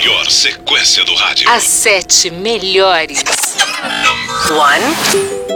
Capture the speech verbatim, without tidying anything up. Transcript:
melhor sequência do rádio. As sete melhores. One.